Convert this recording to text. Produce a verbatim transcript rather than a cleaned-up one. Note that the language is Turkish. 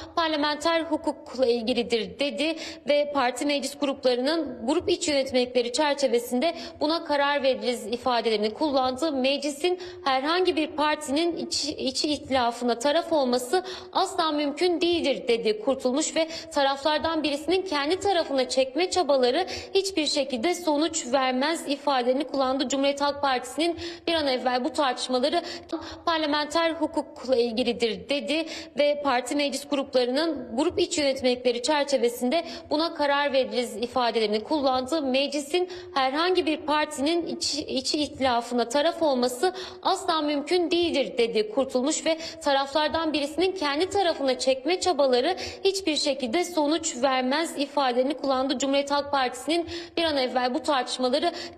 parlamenter hukukla ilgilidir dedi ve parti meclis gruplarının grup iç yönetmelikleri çerçevesinde buna karar veririz ifadelerini kullandı. Meclisin herhangi bir partinin içi, içi ihtilafına taraf olması asla mümkün değildir dedi Kurtulmuş ve taraflardan birisinin kendi tarafına çekme çabaları hiçbir şekilde sonuç vermez ifadelerini kullandı. Cumhuriyet Halk Partisi'nin bir an evvel bu tartışmaları parlamenter hukukla ilgilidir dedi ve parti meclis gruplarının grup iç yönetmelikleri çerçevesinde buna karar veririz ifadelerini kullandı. Meclisin herhangi bir partinin içi, içi ihtilafına taraf olması asla mümkün değildir dedi Kurtulmuş ve taraflardan birisinin kendi tarafına çekme çabaları hiçbir şekilde sonuç vermez ifadelerini kullandı. Cumhuriyet Halk Partisi'nin bir an evvel bu tartışmaları